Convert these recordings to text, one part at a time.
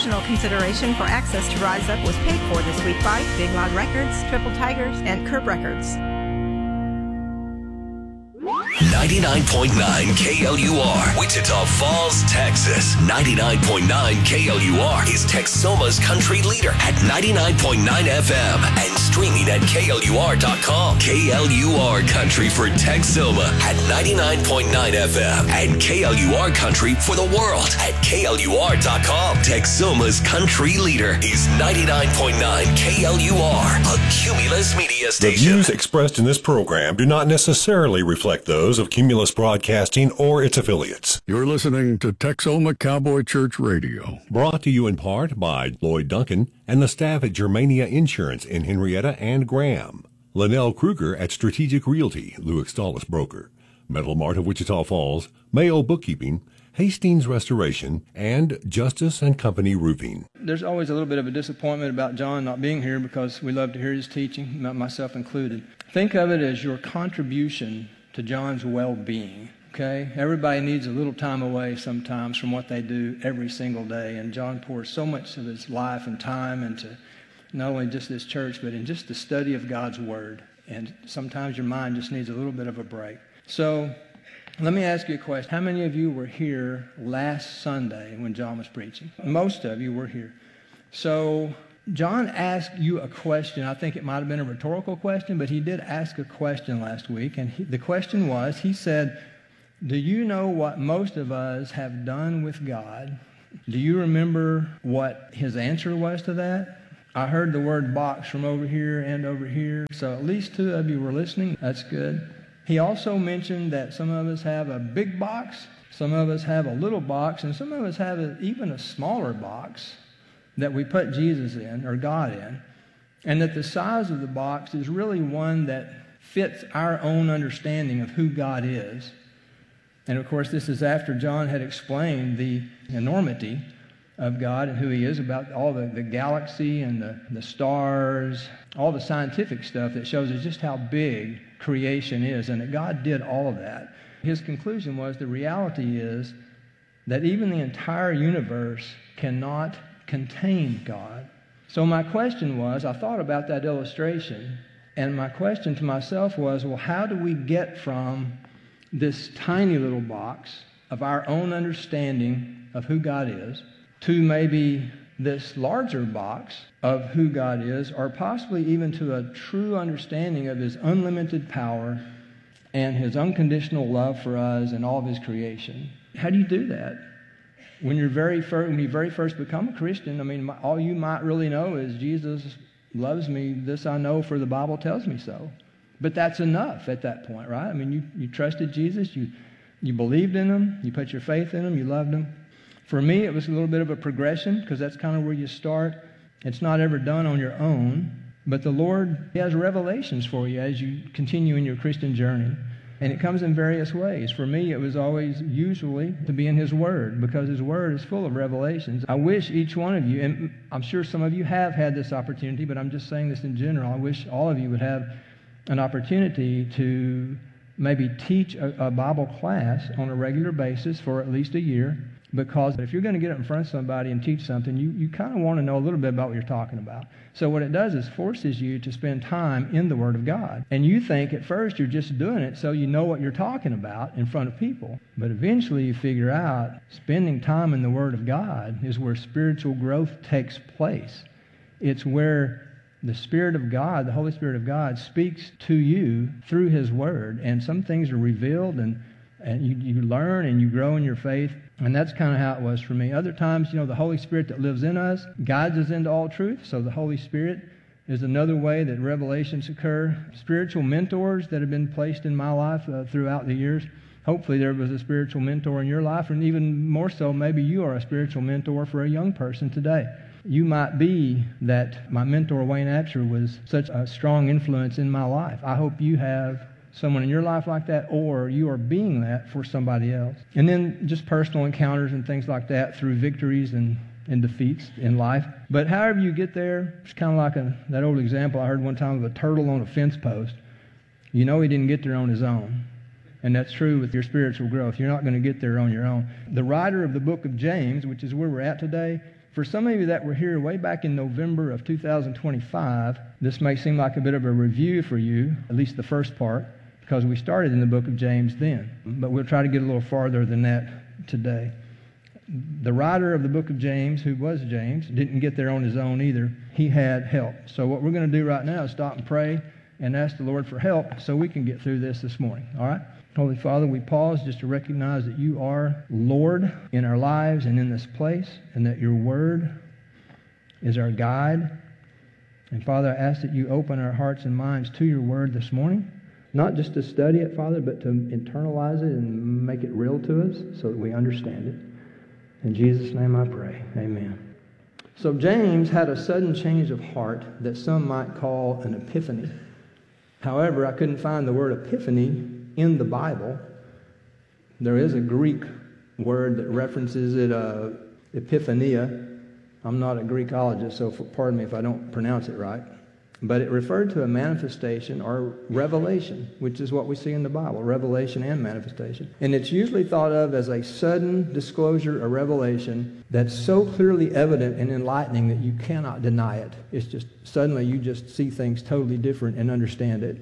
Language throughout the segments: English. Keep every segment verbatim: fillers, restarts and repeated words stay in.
Promotional consideration for access to Rise Up was paid for this week by Big Loud Records, Triple Tigers, and Curb Records. ninety-nine point nine K L U R, Wichita Falls, Texas. ninety-nine point nine K L U R is Texoma's country leader at ninety-nine point nine F M and streaming at K L U R dot com. K L U R Country for Texoma at ninety-nine point nine F M and K L U R Country for the world at K L U R dot com. Texoma's country leader is ninety-nine point nine K L U R, a Cumulus media station. The views expressed in this program do not necessarily reflect those of Cumulus Broadcasting or its affiliates. You're listening to Texoma Cowboy Church Radio. Brought to you in part by Lloyd Duncan and the staff at Germania Insurance in Henrietta and Graham. Linnell Kruger at Strategic Realty, Louis Stollis Broker. Metal Mart of Wichita Falls, Mayo Bookkeeping, Hastings Restoration, and Justice and Company Roofing. There's always a little bit of a disappointment about John not being here because we love to hear his teaching, myself included. Think of it as your contribution to John's well-being, okay? Everybody needs a little time away sometimes from what they do every single day, and John pours so much of his life and time into not only just this church, but in just the study of God's Word, and sometimes your mind just needs a little bit of a break. So let me ask you a question. How many of you were here last Sunday when John was preaching? Most of you were here. So John asked you a question. I think it might have been a rhetorical question, but he did ask a question last week. And he, the question was, he said, do you know what most of us have done with God? Do you remember what his answer was to that? I heard the word box from over here and over here. So at least two of you were listening. That's good. He also mentioned that some of us have a big box, some of us have a little box, and some of us have a, even a smaller box that we put Jesus in, or God in, and that the size of the box is really one that fits our own understanding of who God is. And of course, this is after John had explained the enormity of God and who he is, about all the, the galaxy and the, the stars, all the scientific stuff that shows us just how big creation is, and that God did all of that. His conclusion was the reality is that even the entire universe cannot contain God. So my question was, I thought about that illustration, and my question to myself was, well, how do we get from this tiny little box of our own understanding of who God is to maybe this larger box of who God is, or possibly even to a true understanding of his unlimited power and his unconditional love for us and all of his creation? How do you do that? When you're very first, when you very first become a Christian, I mean, all you might really know is Jesus loves me. This I know, for the Bible tells me so. But that's enough at that point, right? I mean, you, you trusted Jesus, you you believed in him, you put your faith in him, you loved him. For me, it was a little bit of a progression, because that's kind of where you start. It's not ever done on your own, but the Lord, he has revelations for you as you continue in your Christian journey. And it comes in various ways. For me, it was always usually to be in his Word, because his Word is full of revelations. I wish each one of you, and I'm sure some of you have had this opportunity, but I'm just saying this in general, I wish all of you would have an opportunity to maybe teach a, a Bible class on a regular basis for at least a year. Because if you're going to get up in front of somebody and teach something, you, you kind of want to know a little bit about what you're talking about. So what it does is forces you to spend time in the Word of God. And you think at first you're just doing it so you know what you're talking about in front of people. But eventually you figure out spending time in the Word of God is where spiritual growth takes place. It's where the Spirit of God, the Holy Spirit of God, speaks to you through his Word. And some things are revealed, and, and you, you learn and you grow in your faith. And that's kind of how it was for me. Other times, you know, the Holy Spirit that lives in us guides us into all truth. So the Holy Spirit is another way that revelations occur. Spiritual mentors that have been placed in my life uh, throughout the years. Hopefully there was a spiritual mentor in your life, and even more so, maybe you are a spiritual mentor for a young person today. You might be that my mentor, Wayne Apsher, was such a strong influence in my life. I hope you have someone in your life like that, or you are being that for somebody else. And then just personal encounters and things like that through victories and, and defeats in life. But however you get there, it's kind of like a, that old example I heard one time of a turtle on a fence post. You know he didn't get there on his own. And that's true with your spiritual growth. You're not going to get there on your own. The writer of the book of James, which is where we're at today, For some of you that were here way back in November of two thousand twenty-five, this may seem like a bit of a review for you, at least the first part, because we started in the book of James then. But we'll try to get a little farther than that today. The writer of the book of James, who was James, didn't get there on his own either. He had help. So what we're going to do right now is stop and pray and ask the Lord for help so we can get through this this morning. All right? Holy Father, we pause just to recognize that you are Lord in our lives and in this place, and that your word is our guide. And Father, I ask that you open our hearts and minds to your word this morning, not just to study it, Father, but to internalize it and make it real to us so that we understand it. In Jesus' name I pray. Amen. So James had a sudden change of heart that some might call an epiphany. However, I couldn't find the word epiphany in the Bible. There is a Greek word that references it, uh, epiphania. I'm not a Greekologist, so pardon me if I don't pronounce it right. But it referred to a manifestation or revelation, which is what we see in the Bible, revelation and manifestation. And it's usually thought of as a sudden disclosure or revelation that's so clearly evident and enlightening that you cannot deny it. It's just suddenly you just see things totally different and understand it.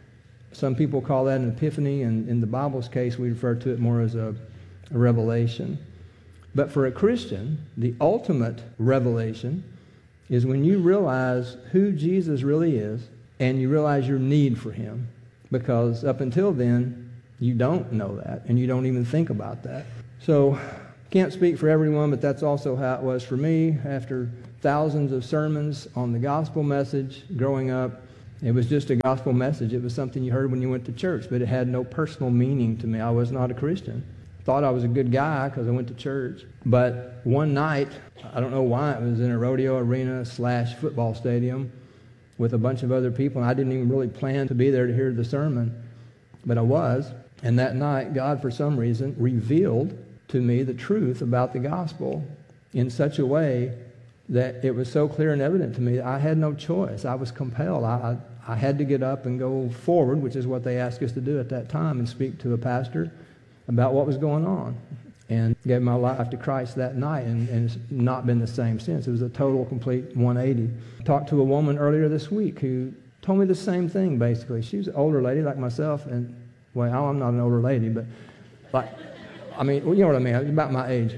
Some people call that an epiphany, and in the Bible's case, we refer to it more as a, a revelation. But for a Christian, the ultimate revelation is when you realize who Jesus really is and you realize your need for him. Because up until then, you don't know that, and you don't even think about that. So, can't speak for everyone, but that's also how it was for me. After thousands of sermons on the gospel message growing up, it was just a gospel message. It was something you heard when you went to church, but it had no personal meaning to me. I was not a Christian. Thought I was a good guy because I went to church. But one night, I don't know why, it was in a rodeo arena slash football stadium with a bunch of other people, and I didn't even really plan to be there to hear the sermon, but I was. And that night, God, for some reason, revealed to me the truth about the gospel in such a way that it was so clear and evident to me that I had no choice. I was compelled. I, I, I had to get up and go forward, which is what they asked us to do at that time, and speak to a pastor about what was going on. And gave my life to Christ that night, and, and it's not been the same since. It was a total, complete one eighty. I talked to a woman earlier this week who told me the same thing, basically. She was an older lady like myself, and, well, I'm not an older lady, but, like, I mean, well, you know what I mean, about my age.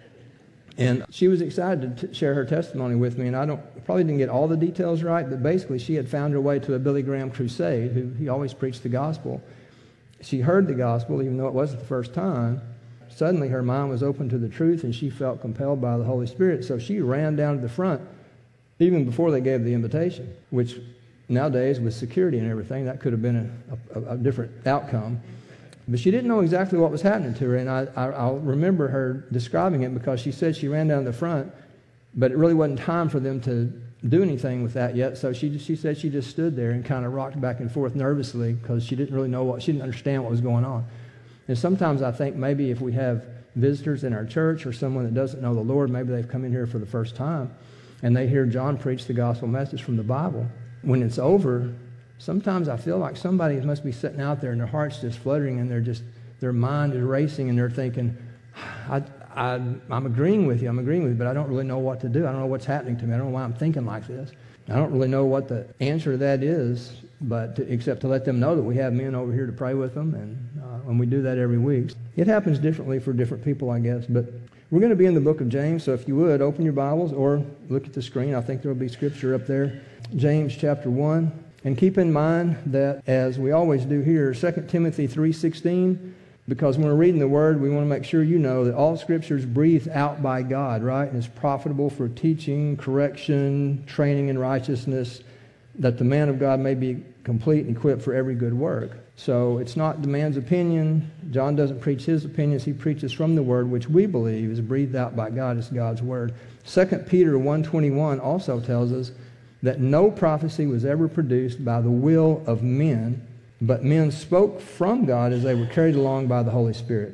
And she was excited to share her testimony with me, and I don't probably didn't get all the details right, but basically she had found her way to a Billy Graham crusade, who he always preached the gospel. She heard the gospel, even though it wasn't the first time. Suddenly her mind was open to the truth, and she felt compelled by the Holy Spirit, so she ran down to the front even before they gave the invitation, which nowadays with security and everything, that could have been a, a, a different outcome. But she didn't know exactly what was happening to her, and I, I, I'll remember her describing it because she said she ran down the front, but it really wasn't time for them to do anything with that yet, so she she said she just stood there and kind of rocked back and forth nervously because she didn't really know what, she didn't understand what was going on. And sometimes I think maybe if we have visitors in our church or someone that doesn't know the Lord, maybe they've come in here for the first time, and they hear John preach the gospel message from the Bible. When it's over, sometimes I feel like somebody must be sitting out there and their heart's just fluttering and they're just, their mind is racing and they're thinking, I, I, I'm agreeing with you, I'm agreeing with you, but I don't really know what to do. I don't know what's happening to me. I don't know why I'm thinking like this. I don't really know what the answer to that is, but to, except to let them know that we have men over here to pray with them, and, uh, and we do that every week. It happens differently for different people, I guess, but we're going to be in the book of James, so if you would, open your Bibles or look at the screen. I think there will be scripture up there. James chapter one. And keep in mind that, as we always do here, Second Timothy three sixteen, because when we're reading the Word, we want to make sure you know that all Scripture is breathed out by God, right? And is profitable for teaching, correction, training in righteousness, that the man of God may be complete and equipped for every good work. So it's not the man's opinion. John doesn't preach his opinions. He preaches from the Word, which we believe is breathed out by God. It's God's Word. Second Peter one twenty-one also tells us that no prophecy was ever produced by the will of men, but men spoke from God as they were carried along by the Holy Spirit.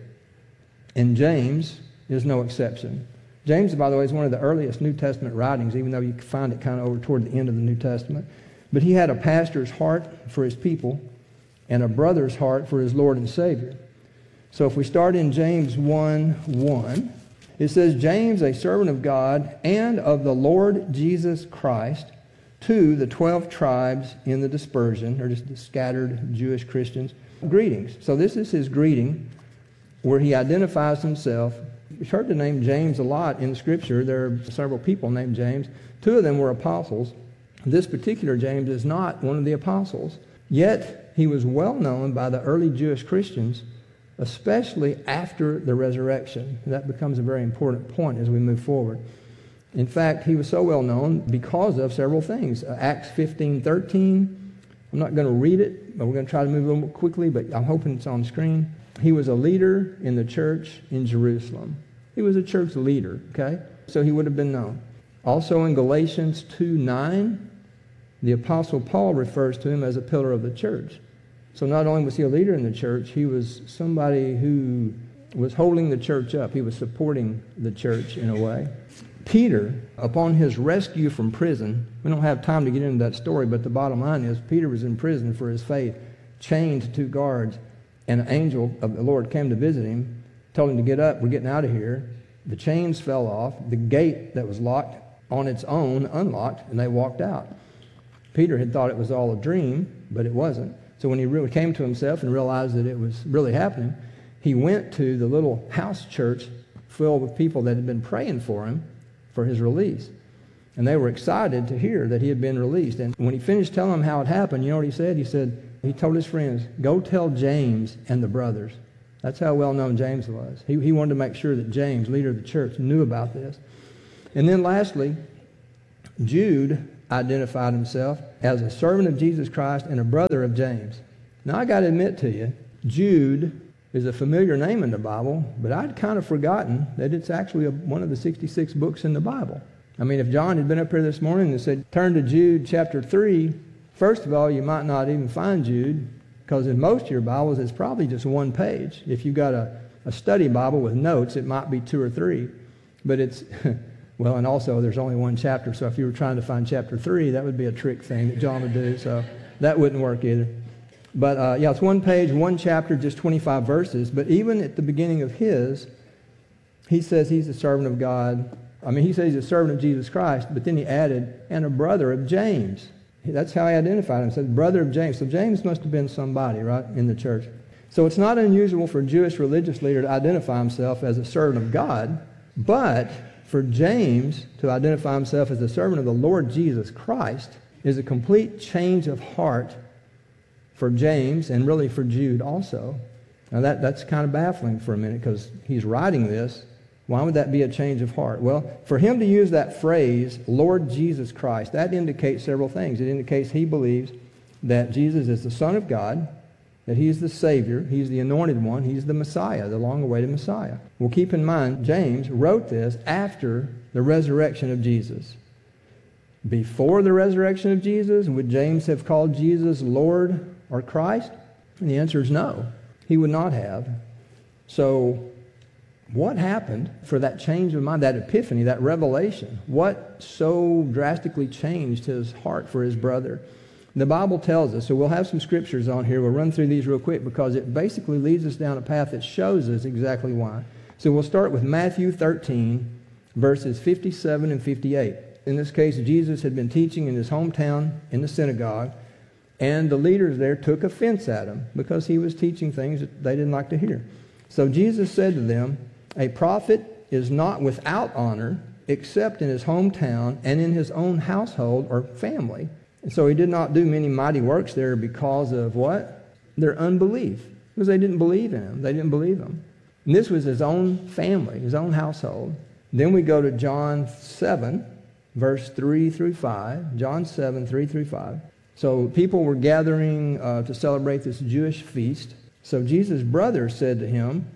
And James is no exception. James, by the way, is one of the earliest New Testament writings, even though you find it kind of over toward the end of the New Testament. But he had a pastor's heart for his people and a brother's heart for his Lord and Savior. So if we start in James one one, It says, James, a servant of God and of the Lord Jesus Christ, to the twelve tribes in the dispersion, or just the scattered Jewish Christians, greetings. So this is his greeting, where he identifies himself. We've heard the name James a lot in Scripture. There are several people named James. Two of them were apostles. This particular James is not one of the apostles. Yet he was well known by the early Jewish Christians, especially after the resurrection. And that becomes a very important point as we move forward. In fact, he was so well known because of several things. Uh, Acts fifteen thirteen. I'm not going to read it, but we're going to try to move a little more quickly, but I'm hoping it's on screen. He was a leader in the church in Jerusalem. He was a church leader, okay? So he would have been known. Also in Galatians two nine, the Apostle Paul refers to him as a pillar of the church. So not only was he a leader in the church, he was somebody who was holding the church up. He was supporting the church in a way. Peter, upon his rescue from prison, we don't have time to get into that story, but the bottom line is Peter was in prison for his faith, chained to two guards, and an angel of the Lord came to visit him, told him to get up, we're getting out of here. The chains fell off, the gate that was locked on its own unlocked, and they walked out. Peter had thought it was all a dream, but it wasn't. So when he really came to himself and realized that it was really happening, he went to the little house church filled with people that had been praying for him for his release. And they were excited to hear that he had been released. And when he finished telling them how it happened, you know what he said? He said, he told his friends, go tell James and the brothers. That's how well known James was. He, he wanted to make sure that James, leader of the church, knew about this. And then lastly, Jude identified himself as a servant of Jesus Christ and a brother of James. Now I got to admit to you, Jude is a familiar name in the Bible, but I'd kind of forgotten that it's actually a, one of the sixty-six books in the Bible. I mean, if John had been up here this morning and said, turn to Jude chapter three, first of all, you might not even find Jude, because in most of your Bibles, it's probably just one page. If you've got a, a study Bible with notes, it might be two or three. But it's, well, and also there's only one chapter, so if you were trying to find chapter three, that would be a trick thing that John would do, so that wouldn't work either. But uh, yeah, it's one page, one chapter, just twenty-five verses. But even at the beginning of his, he says he's a servant of God. I mean, he says he's a servant of Jesus Christ, but then he added, and a brother of James. That's how he identified him. He said, brother of James. So James must have been somebody, right, in the church. So it's not unusual for a Jewish religious leader to identify himself as a servant of God, but for James to identify himself as a servant of the Lord Jesus Christ is a complete change of heart for James and really for Jude also. Now that, that's kind of baffling for a minute because he's writing this. Why would that be a change of heart? Well, for him to use that phrase, Lord Jesus Christ, that indicates several things. It indicates he believes that Jesus is the Son of God, that he's the Savior, he's the anointed one, he's the Messiah, the long-awaited Messiah. Well, keep in mind, James wrote this after the resurrection of Jesus. Before the resurrection of Jesus, would James have called Jesus Lord or Christ? And the answer is no. He would not have. So what happened for that change of mind, that epiphany, that revelation? What so drastically changed his heart for his brother? The Bible tells us, so we'll have some scriptures on here. We'll run through these real quick because it basically leads us down a path that shows us exactly why. So we'll start with Matthew thirteen, verses fifty-seven and fifty-eight. In this case, Jesus had been teaching in his hometown in the synagogue, and the leaders there took offense at him because he was teaching things that they didn't like to hear. So Jesus said to them, a prophet is not without honor except in his hometown and in his own household or family. And so he did not do many mighty works there because of what? Their unbelief. Because they didn't believe in him. They didn't believe him. And this was his own family, his own household. Then we go to John seven, verse three through five. John seven, three through five. So people were gathering uh, to celebrate this Jewish feast. So Jesus' brother said to him,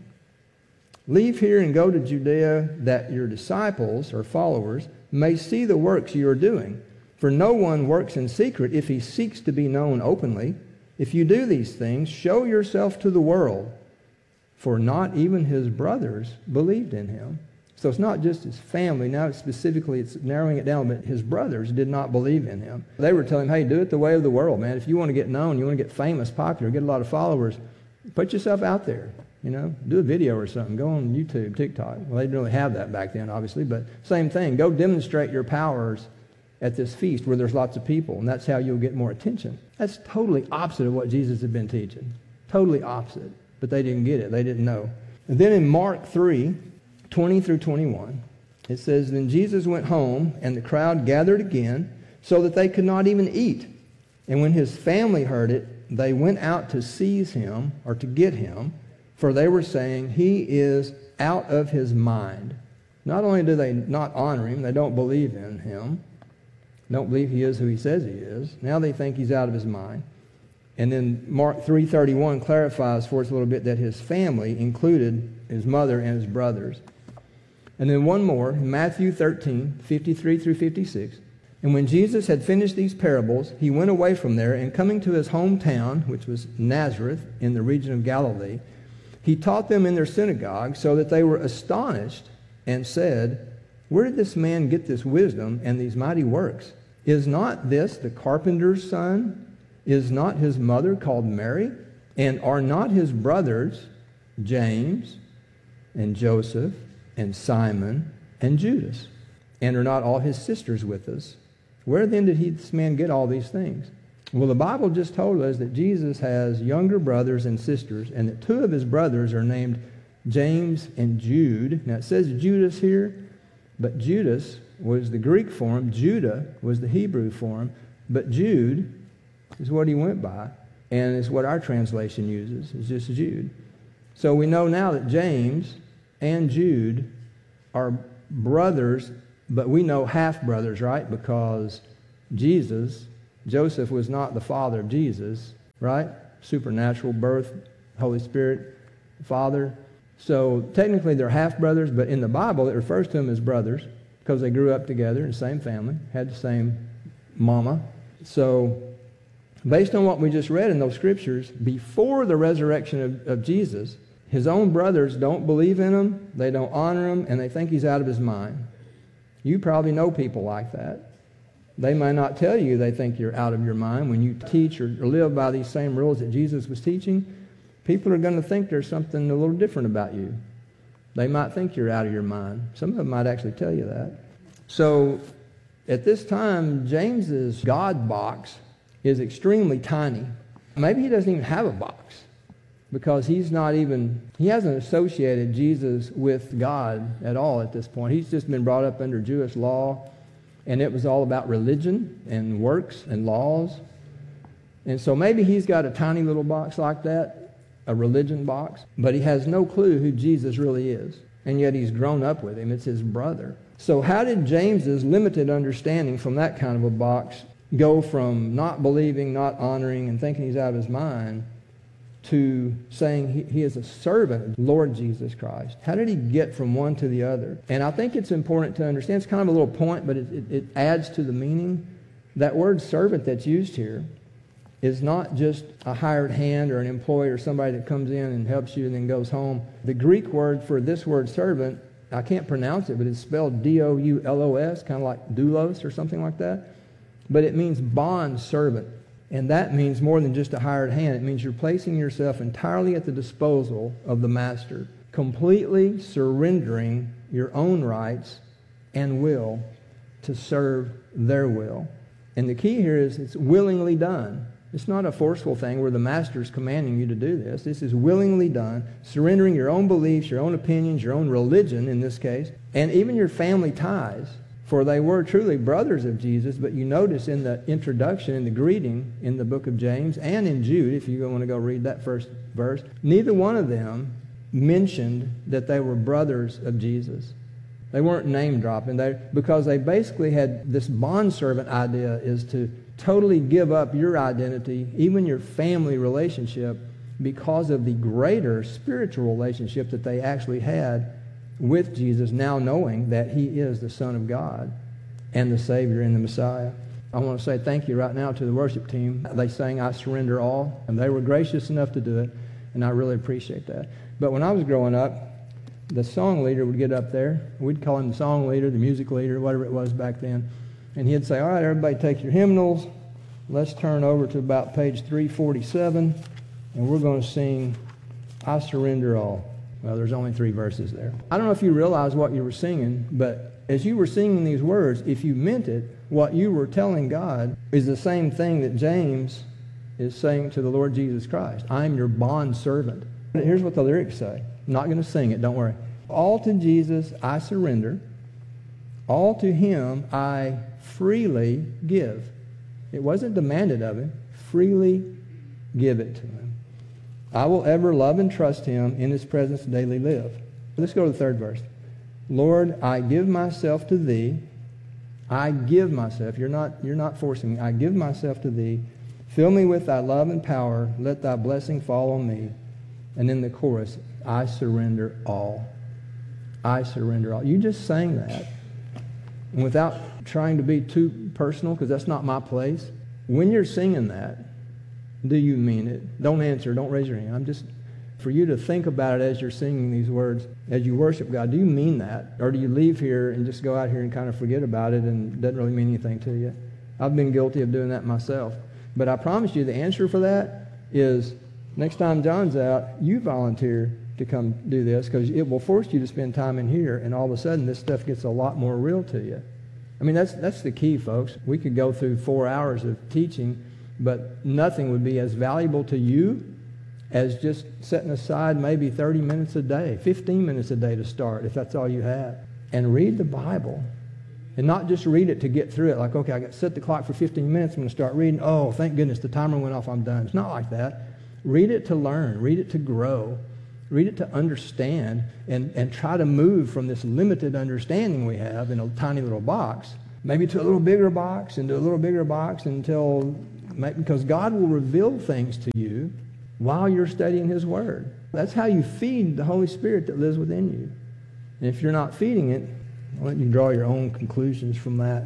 leave here and go to Judea that your disciples or followers may see the works you are doing. For no one works in secret if he seeks to be known openly. If you do these things, show yourself to the world. For not even his brothers believed in him. So it's not just his family. Now it's specifically, it's narrowing it down, but his brothers did not believe in him. They were telling him, hey, do it the way of the world, man. If you want to get known, you want to get famous, popular, get a lot of followers, put yourself out there. You know, do a video or something. Go on YouTube, TikTok. Well, they didn't really have that back then, obviously, but same thing. Go demonstrate your powers at this feast where there's lots of people, and that's how you'll get more attention. That's totally opposite of what Jesus had been teaching. Totally opposite. But they didn't get it. They didn't know. And then in Mark three, twenty through twenty-one, it says, Then Jesus went home, and the crowd gathered again, so that they could not even eat. And when his family heard it, they went out to seize him, or to get him, for they were saying, he is out of his mind. Not only do they not honor him, they don't believe in him, don't believe he is who he says he is. Now they think he's out of his mind. And then Mark three thirty-one clarifies for us a little bit that his family included his mother and his brothers. And then one more, Matthew thirteen, fifty-three through fifty-six. And when Jesus had finished these parables, he went away from there, and coming to his hometown, which was Nazareth in the region of Galilee, he taught them in their synagogue, so that they were astonished and said, Where did this man get this wisdom and these mighty works? Is not this the carpenter's son? Is not his mother called Mary? And are not his brothers James and Joseph and Simon and Judas? And are not all his sisters with us? Where then did he, this man get all these things? Well, the Bible just told us that Jesus has younger brothers and sisters, and that two of his brothers are named James and Jude. Now, it says Judas here, but Judas was the Greek form. Judah was the Hebrew form. But Jude is what he went by, and it's what our translation uses. It's just Jude. So we know now that James and Jude are brothers, but we know half-brothers, right? Because Jesus... Joseph was not the father of Jesus, right? Supernatural birth, Holy Spirit, Father. So technically they're half-brothers, but in the Bible it refers to them as brothers because they grew up together in the same family, had the same mama. So based on what we just read in those scriptures, before the resurrection of, of Jesus, his own brothers don't believe in him, they don't honor him, and they think he's out of his mind. You probably know people like that. They may not tell you they think you're out of your mind when you teach or live by these same rules that Jesus was teaching. People are going to think there's something a little different about you. They might think you're out of your mind. Some of them might actually tell you that. So at this time, James's God box is extremely tiny. Maybe he doesn't even have a box because he's not even, he hasn't associated Jesus with God at all at this point. He's just been brought up under Jewish law. And it was all about religion and works and laws. And so maybe he's got a tiny little box like that, a religion box, but he has no clue who Jesus really is. And yet he's grown up with him. It's his brother. So how did James's limited understanding from that kind of a box go from not believing, not honoring, and thinking he's out of his mind to saying he, he is a servant of Lord Jesus Christ? How did he get from one to the other? And I think it's important to understand, it's kind of a little point, but it, it, it adds to the meaning. That word servant that's used here is not just a hired hand or an employee or somebody that comes in and helps you and then goes home. The Greek word for this word servant, I can't pronounce it, but it's spelled D O U L O S, kind of like doulos or something like that. But it means bond servant. And that means more than just a hired hand. It means you're placing yourself entirely at the disposal of the master, completely surrendering your own rights and will to serve their will. And the key here is it's willingly done. It's not a forceful thing where the master is commanding you to do this. This is willingly done, surrendering your own beliefs, your own opinions, your own religion in this case, and even your family ties. For they were truly brothers of Jesus, but you notice in the introduction, in the greeting, in the book of James, and in Jude, if you want to go read that first verse, neither one of them mentioned that they were brothers of Jesus. They weren't name-dropping, they, because they basically had this bondservant idea is to totally give up your identity, even your family relationship, because of the greater spiritual relationship that they actually had with Jesus, now knowing that he is the Son of God and the Savior and the Messiah. I want to say thank you right now to the worship team. They sang I Surrender All, and they were gracious enough to do it, and I really appreciate that. But when I was growing up, the song leader would get up there. We'd call him the song leader, the music leader, whatever it was back then. And he'd say, all right, everybody take your hymnals. Let's turn over to about page three forty-seven, and we're going to sing I surrender all. Well, there's only three verses there. I don't know if you realize what you were singing, but as you were singing these words, if you meant it, what you were telling God is the same thing that James is saying to the Lord Jesus Christ. I am your bond servant. Here's what the lyrics say. I'm not going to sing it, don't worry. All to Jesus I surrender. All to him I freely give. It wasn't demanded of him. Freely give it to him. I will ever love and trust him, in his presence daily live. Let's go to the third verse. Lord, I give myself to thee. I give myself. You're not, you're not forcing me. I give myself to thee. Fill me with thy love and power. Let thy blessing fall on me. And in the chorus, I surrender all. I surrender all. You just sang that. And without trying to be too personal, because that's not my place, when you're singing that, do you mean it? Don't answer. Don't raise your hand. I'm just, for you to think about it as you're singing these words, as you worship God, do you mean that? Or do you leave here and just go out here and kind of forget about it and it doesn't really mean anything to you? I've been guilty of doing that myself. But I promise you the answer for that is next time John's out, you volunteer to come do this, because it will force you to spend time in here, and all of a sudden this stuff gets a lot more real to you. I mean, that's, that's the key, folks. We could go through four hours of teaching, but nothing would be as valuable to you as just setting aside maybe thirty minutes a day, fifteen minutes a day to start, if that's all you have. And read the Bible. And not just read it to get through it, like, okay, I got to set the clock for fifteen minutes, I'm going to start reading. Oh, thank goodness, the timer went off, I'm done. It's not like that. Read it to learn. Read it to grow. Read it to understand, and, and try to move from this limited understanding we have in a tiny little box, maybe to a little bigger box, and to a little bigger box until... Because God will reveal things to you while you're studying his word. That's how you feed the Holy Spirit that lives within you. And if you're not feeding it, I'll let you draw your own conclusions from that.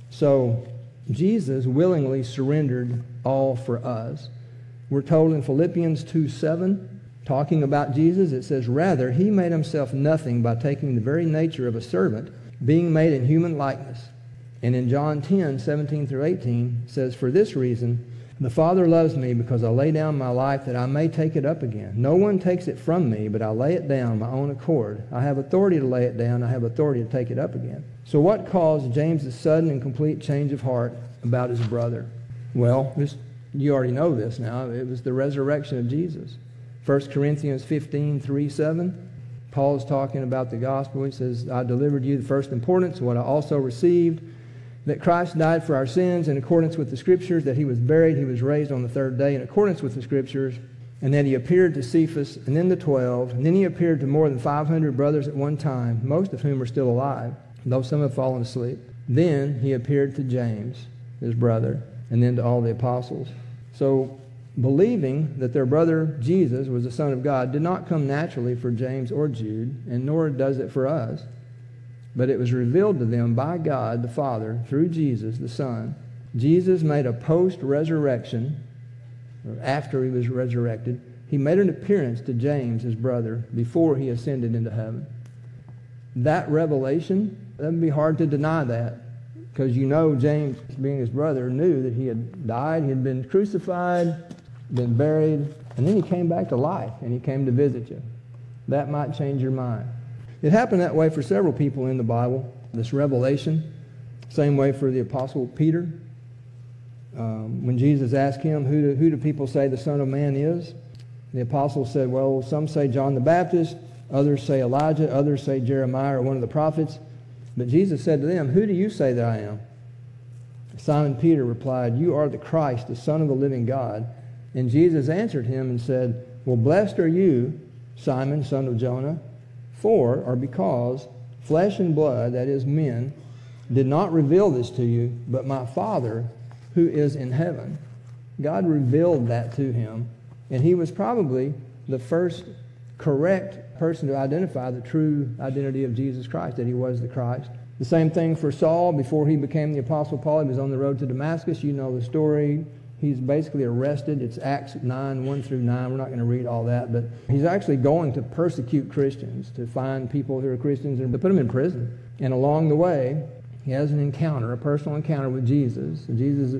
So Jesus willingly surrendered all for us. We're told in Philippians two seven, talking about Jesus, it says, rather, he made himself nothing by taking the very nature of a servant, being made in human likeness. And in John ten seventeen through eighteen, it says, for this reason, the Father loves me, because I lay down my life that I may take it up again. No one takes it from me, but I lay it down my own accord. I have authority to lay it down. I have authority to take it up again. So what caused James's sudden and complete change of heart about his brother? Well, this, you already know this now. It was the resurrection of Jesus. First Corinthians fifteen three seven. Paul is talking about the gospel. He says, I delivered you the first importance, what I also received, that Christ died for our sins in accordance with the Scriptures, that he was buried, he was raised on the third day in accordance with the Scriptures, and that he appeared to Cephas, and then the twelve, and then he appeared to more than five hundred brothers at one time, most of whom are still alive, though some have fallen asleep. Then he appeared to James, his brother, and then to all the apostles. So, believing that their brother Jesus was the Son of God did not come naturally for James or Jude, and nor does it for us. But it was revealed to them by God the Father through Jesus the Son. Jesus made a post-resurrection, or after he was resurrected, he made an appearance to James, his brother, before he ascended into heaven. That revelation, it would be hard to deny that, because you know James, being his brother, knew that he had died, he had been crucified, been buried, and then he came back to life, and he came to visit you. That might change your mind. It happened that way for several people in the Bible, this revelation. Same way for the Apostle Peter. Um, when Jesus asked him, who do, who do people say the Son of Man is? The apostles said, well, some say John the Baptist, others say Elijah, others say Jeremiah or one of the prophets. But Jesus said to them, who do you say that I am? Simon Peter replied, you are the Christ, the Son of the living God. And Jesus answered him and said, well, blessed are you, Simon, son of Jonah, for, or because, flesh and blood, that is men, did not reveal this to you, but my Father who is in heaven. God revealed that to him, and he was probably the first correct person to identify the true identity of Jesus Christ, that he was the Christ. The same thing for Saul. Before he became the Apostle Paul, he was on the road to Damascus. You know the story. He's basically arrested. It's Acts nine, one through nine. We're not going to read all that, but he's actually going to persecute Christians, to find people who are Christians and to put them in prison. And along the way, he has an encounter, a personal encounter with Jesus. And Jesus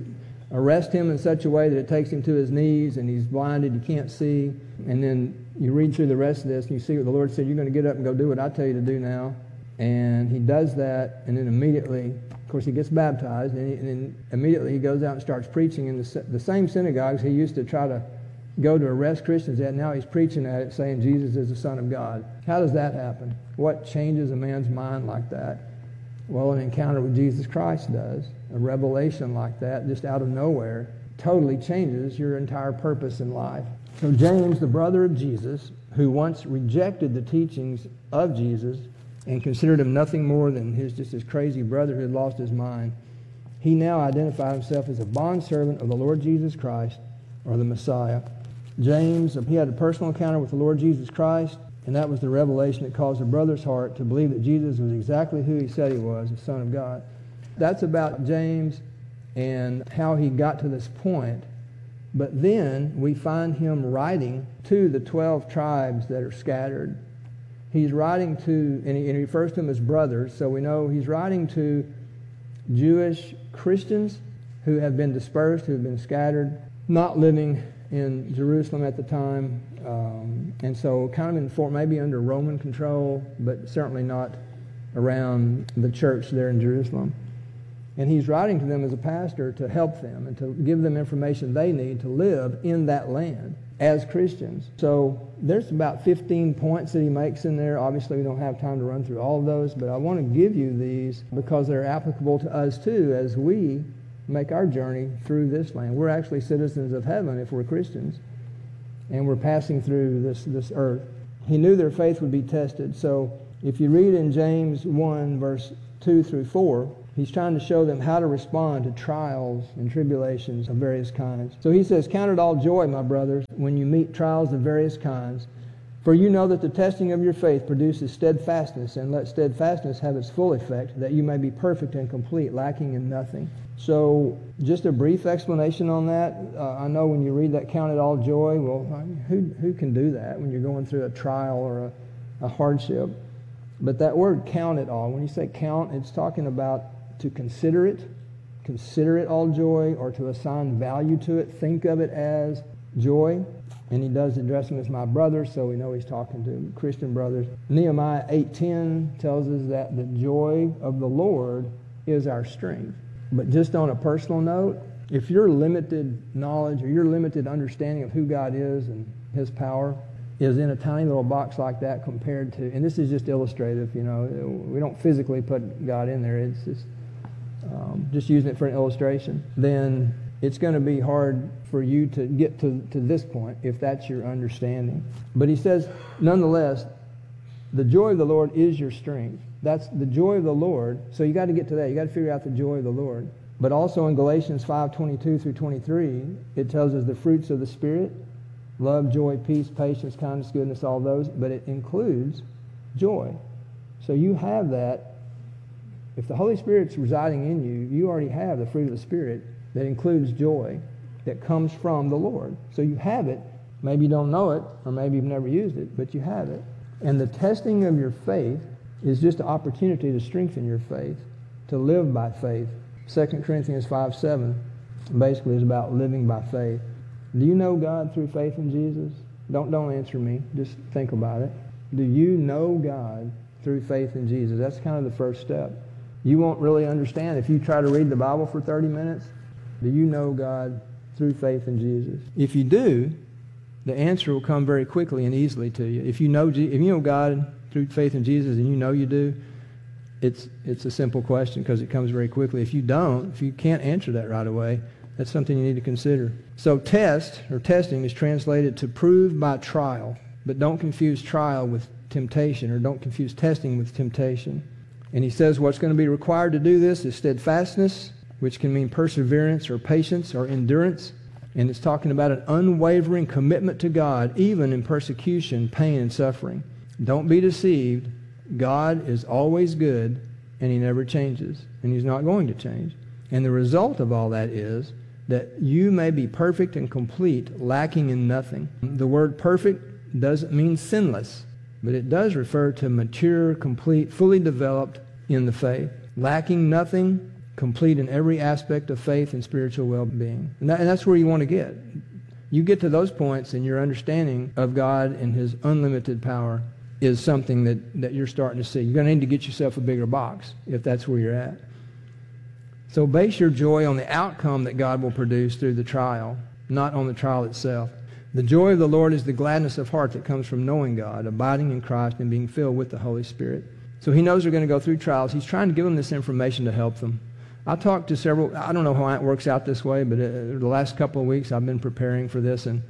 arrest him in such a way that it takes him to his knees and he's blinded, he can't see. And then you read through the rest of this and you see what the Lord said, you're going to get up and go do what I tell you to do now. And he does that, and then immediately, of course, he gets baptized, and, he, and then immediately he goes out and starts preaching in the, the same synagogues he used to try to go to arrest Christians at. Now he's preaching at it, saying Jesus is the Son of God. How does that happen? What changes a man's mind like that? Well, an encounter with Jesus Christ does. A revelation like that, just out of nowhere, totally changes your entire purpose in life. So James, the brother of Jesus, who once rejected the teachings of Jesus and considered him nothing more than his just his crazy brother who had lost his mind, he now identified himself as a bondservant of the Lord Jesus Christ, or the Messiah. James, he had a personal encounter with the Lord Jesus Christ, and that was the revelation that caused the brother's heart to believe that Jesus was exactly who he said he was, the Son of God. That's about James and how he got to this point. But then we find him writing to the twelve tribes that are scattered. He's writing to, and he, and he refers to them as brothers, so we know he's writing to Jewish Christians who have been dispersed, who have been scattered, not living in Jerusalem at the time, um, and so kind of in form, maybe under Roman control, but certainly not around the church there in Jerusalem. And he's writing to them as a pastor to help them and to give them information they need to live in that land as Christians. So there's about fifteen points that he makes in there. Obviously, we don't have time to run through all of those, but I want to give you these because they're applicable to us too as we make our journey through this land. We're actually citizens of heaven if we're Christians, and we're passing through this, this earth. He knew their faith would be tested. So if you read in James one, verse two through four, he's trying to show them how to respond to trials and tribulations of various kinds. So he says, "Count it all joy, my brothers, when you meet trials of various kinds. For you know that the testing of your faith produces steadfastness, and let steadfastness have its full effect, that you may be perfect and complete, lacking in nothing." So just a brief explanation on that. Uh, I know when you read that, count it all joy, well, I mean, who, who can do that when you're going through a trial or a, a hardship? But that word count it all, when you say count, it's talking about to consider it, consider it all joy, or to assign value to it, think of it as joy. And he does address them as my brothers, so we know he's talking to Christian brothers. Nehemiah eight ten tells us that the joy of the Lord is our strength. But just on a personal note, if your limited knowledge or your limited understanding of who God is and his power is in a tiny little box like that compared to, and this is just illustrative, you know, we don't physically put God in there, it's just, um, just using it for an illustration, then it's going to be hard for you to get to, to this point if that's your understanding. But he says, nonetheless, the joy of the Lord is your strength. That's the joy of the Lord. So you got to get to that. You got to figure out the joy of the Lord. But also in Galatians five twenty-two through twenty-three, it tells us the fruits of the Spirit: love, joy, peace, patience, kindness, goodness, all those. But it includes joy. So you have that. If the Holy Spirit's residing in you, you already have the fruit of the Spirit that includes joy that comes from the Lord. So you have it. Maybe you don't know it, or maybe you've never used it, but you have it. And the testing of your faith is just an opportunity to strengthen your faith, to live by faith. Second Corinthians five seven basically is about living by faith. Do you know God through faith in Jesus? Don't, don't answer me. Just think about it. Do you know God through faith in Jesus? That's kind of the first step. You won't really understand if you try to read the Bible for thirty minutes. Do you know God through faith in Jesus? If you do, the answer will come very quickly and easily to you. If you know, if you know God through faith in Jesus, and you know you do, it's it's a simple question because it comes very quickly. If you don't, if you can't answer that right away, that's something you need to consider. So test, or testing, is translated to prove by trial. But don't confuse trial with temptation, or don't confuse testing with temptation. And he says what's going to be required to do this is steadfastness, which can mean perseverance or patience or endurance. And it's talking about an unwavering commitment to God, even in persecution, pain, and suffering. Don't be deceived. God is always good, and he never changes, and he's not going to change. And the result of all that is that you may be perfect and complete, lacking in nothing. The word perfect doesn't mean sinless, but it does refer to mature, complete, fully developed in the faith. Lacking nothing complete in every aspect of faith and spiritual well-being. And, that, and that's where you want to get. You get to those points and your understanding of God and His unlimited power is something that, that you're starting to see. You're going to need to get yourself a bigger box if that's where you're at. So base your joy on the outcome that God will produce through the trial, not on the trial itself. The joy of the Lord is the gladness of heart that comes from knowing God, abiding in Christ, and being filled with the Holy Spirit. So He knows they're going to go through trials. He's trying to give them this information to help them. I talked to several, I don't know how it works out this way, but uh, the last couple of weeks I've been preparing for this, and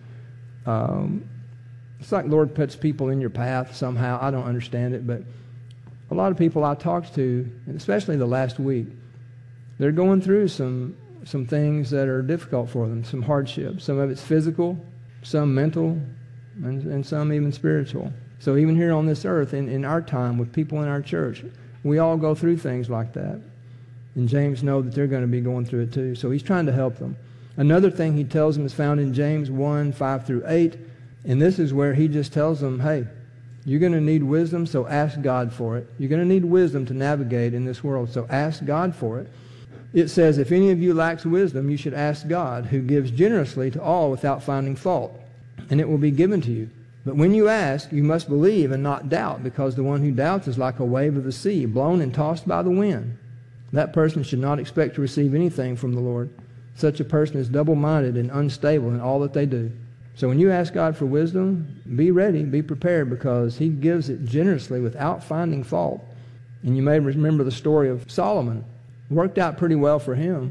um, it's like the Lord puts people in your path somehow. I don't understand it, but a lot of people I talked to, and especially the last week, they're going through some some things that are difficult for them, some hardships. Some of it's physical, some mental, and, and some even spiritual. So even here on this earth, in, in our time, with people in our church, we all go through things like that. And James knows that they're going to be going through it too. So he's trying to help them. Another thing he tells them is found in James one, five through eight. And this is where he just tells them, hey, you're going to need wisdom, so ask God for it. You're going to need wisdom to navigate in this world, so ask God for it. It says, if any of you lacks wisdom, you should ask God, who gives generously to all without finding fault, and it will be given to you. But when you ask, you must believe and not doubt, because the one who doubts is like a wave of the sea, blown and tossed by the wind. That person should not expect to receive anything from the Lord. Such a person is double-minded and unstable in all that they do. So when you ask God for wisdom, be ready, be prepared, because He gives it generously without finding fault. And you may remember the story of Solomon. It worked out pretty well for him.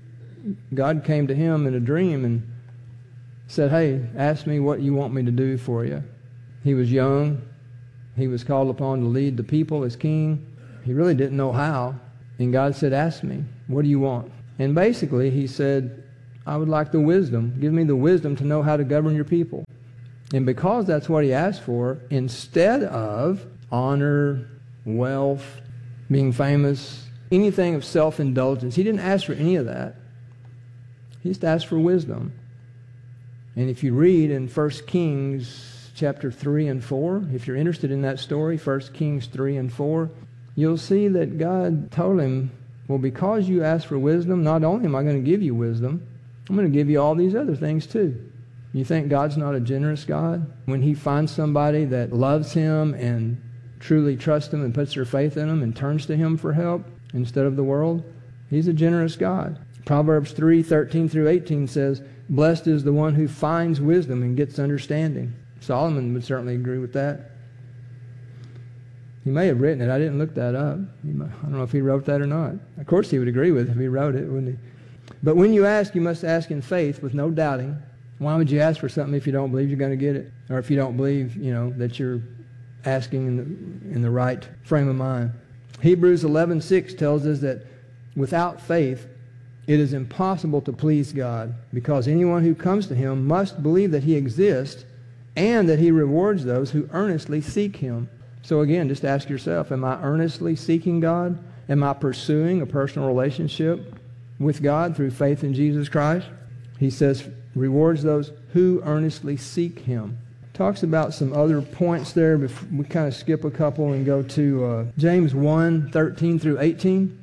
God came to him in a dream and said, hey, ask me what you want me to do for you. He was young. He was called upon to lead the people as king. He really didn't know how. And God said, ask me, what do you want? And basically he said, I would like the wisdom. Give me the wisdom to know how to govern your people. And because that's what he asked for, instead of honor, wealth, being famous, anything of self-indulgence, he didn't ask for any of that. He just asked for wisdom. And if you read in First Kings chapter three and four, if you're interested in that story, First Kings three and four, you'll see that God told him, well, because you asked for wisdom, not only am I going to give you wisdom, I'm going to give you all these other things too. You think God's not a generous God? When He finds somebody that loves Him and truly trusts Him and puts their faith in Him and turns to Him for help instead of the world, He's a generous God. Proverbs three, thirteen through eighteen says, blessed is the one who finds wisdom and gets understanding. Solomon would certainly agree with that. He may have written it. I didn't look that up. Might, I don't know if he wrote that or not. Of course he would agree with it if he wrote it, wouldn't he? But when you ask, you must ask in faith with no doubting. Why would you ask for something if you don't believe you're going to get it? Or if you don't believe, you know, that you're asking in the, in the right frame of mind? Hebrews eleven six tells us that without faith, it is impossible to please God, because anyone who comes to Him must believe that He exists and that He rewards those who earnestly seek Him. So again, just ask yourself, am I earnestly seeking God? Am I pursuing a personal relationship with God through faith in Jesus Christ? He says, rewards those who earnestly seek Him. Talks about some other points there. Before we kind of skip a couple and go to uh, James one, thirteen through eighteen.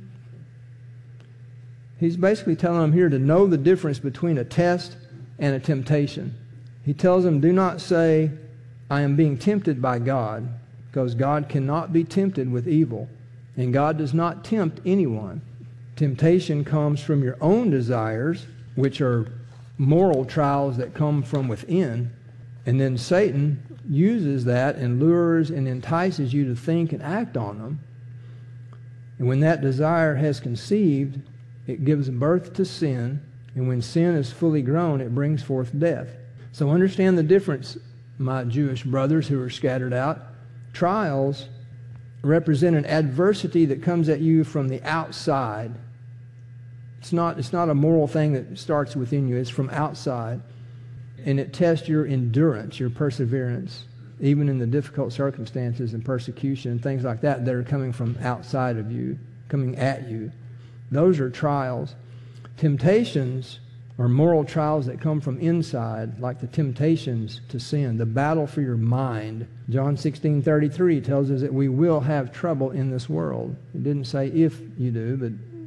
He's basically telling them here to know the difference between a test and a temptation. He tells them, do not say, I am being tempted by God, because God cannot be tempted with evil, and God does not tempt anyone. Temptation comes from your own desires, which are moral trials that come from within, and then Satan uses that and lures and entices you to think and act on them. And when that desire has conceived, it gives birth to sin, and when sin is fully grown, it brings forth death. So understand the difference, my Jewish brothers who are scattered out. Trials represent an adversity that comes at you from the outside. It's not, it's not a moral thing that starts within you. It's from outside. And it tests your endurance, your perseverance, even in the difficult circumstances and persecution and things like that that are coming from outside of you, coming at you. Those are trials. Temptations are moral trials that come from inside, like the temptations to sin, the battle for your mind. John sixteen thirty-three tells us that we will have trouble in this world. It didn't say if you do, but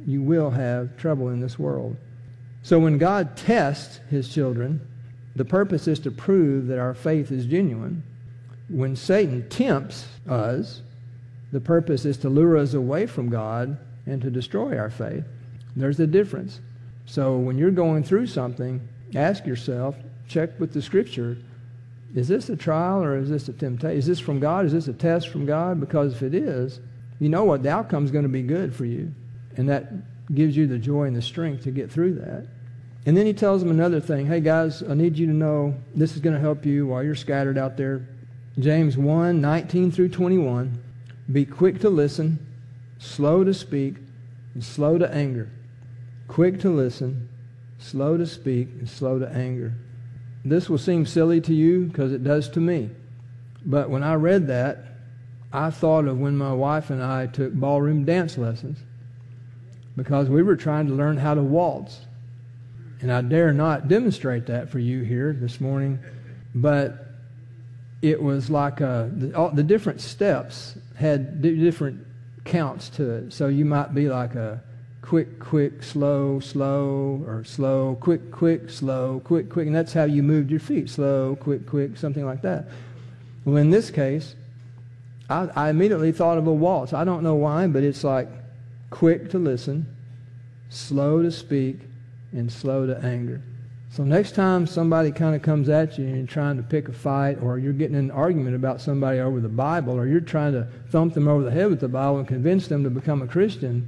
you will have trouble in this world. So when God tests his children, the purpose is to prove that our faith is genuine. When Satan tempts us, the purpose is to lure us away from God and to destroy our faith. There's a difference. So when you're going through something, ask yourself, check with the Scripture, is this a trial or is this a temptation? Is this from God? Is this a test from God? Because if it is, you know what? The outcome is going to be good for you. And that gives you the joy and the strength to get through that. And then he tells them another thing. Hey, guys, I need you to know this is going to help you while you're scattered out there. James one, nineteen through twenty-one. Be quick to listen, slow to speak, and slow to anger. Quick to listen, slow to speak, and slow to anger. This will seem silly to you because it does to me. But when I read that, I thought of when my wife and I took ballroom dance lessons because we were trying to learn how to waltz. And I dare not demonstrate that for you here this morning, but it was like a, the, all, the different steps had d- different counts to it. So you might be like a quick, quick, slow, slow, or slow, quick, quick, slow, quick, quick, and that's how you moved your feet, slow, quick, quick, something like that. Well, in this case, I, I immediately thought of a waltz. I don't know why, but it's like quick to listen, slow to speak, and slow to anger. So next time somebody kind of comes at you and you're trying to pick a fight, or you're getting in an argument about somebody over the Bible, or you're trying to thump them over the head with the Bible and convince them to become a Christian,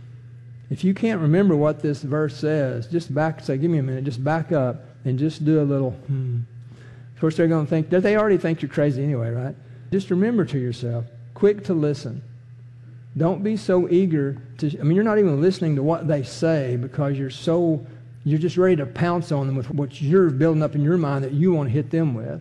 if you can't remember what this verse says, just back, say, give me a minute, just back up and just do a little, hmm. Of course, they're going to think, they already think you're crazy anyway, right? Just remember to yourself, quick to listen. Don't be so eager to, I mean, you're not even listening to what they say because you're so, you're just ready to pounce on them with what you're building up in your mind that you want to hit them with.